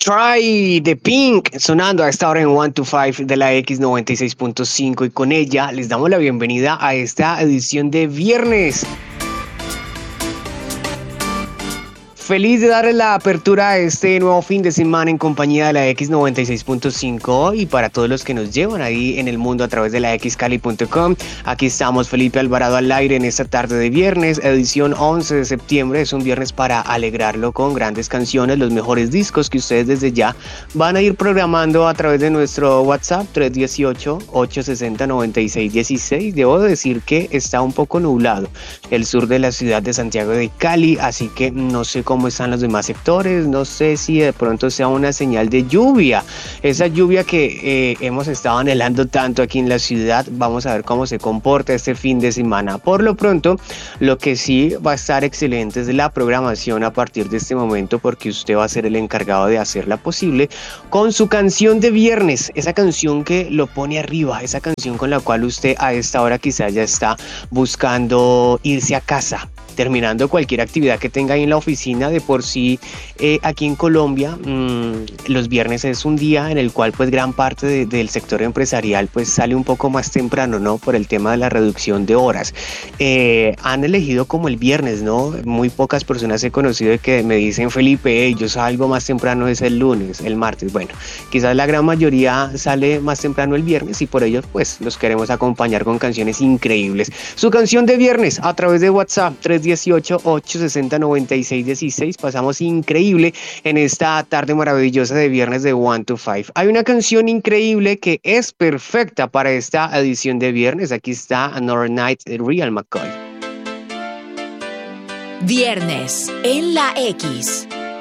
Try the Pink sonando a esta hora en 1 to 5 de la X96.5 y con ella les damos la bienvenida a esta edición de viernes. Feliz de darles la apertura a este nuevo fin de semana en compañía de la X96.5 y para todos los que nos llevan ahí en el mundo a través de la xcali.com. Aquí estamos, Felipe Alvarado al aire en esta tarde de viernes, edición 11 de septiembre. Es un viernes para alegrarlo con grandes canciones, los mejores discos que ustedes desde ya van a ir programando a través de nuestro WhatsApp 318-860-9616. Debo decir que está un poco nublado el sur de la ciudad de Santiago de Cali, así que no sé cómo están los demás sectores, no sé si de pronto sea una señal de lluvia, esa lluvia que hemos estado anhelando tanto aquí en la ciudad. Vamos a ver cómo se comporta este fin de semana. Por lo pronto, lo que sí va a estar excelente es la programación a partir de este momento, porque usted va a ser el encargado de hacerla posible con su canción de viernes, esa canción que lo pone arriba, esa canción con la cual usted a esta hora quizás ya está buscando irse a casa, terminando cualquier actividad que tenga ahí en la oficina. De por sí, aquí en Colombia, los viernes es un día en el cual pues gran parte del sector empresarial pues sale un poco más temprano, ¿no? Por el tema de la reducción de horas. Han elegido como el viernes, ¿no? Muy pocas personas he conocido que me dicen, Felipe, yo salgo más temprano es el lunes, el martes. Bueno, quizás la gran mayoría sale más temprano el viernes y por ello pues los queremos acompañar con canciones increíbles. Su canción de viernes a través de WhatsApp 318-860-9616. Pasamos increíble en esta tarde maravillosa de viernes de 1 to 5. Hay una canción increíble que es perfecta para esta edición de viernes. Aquí está Another Night de Real McCoy. Viernes en la X.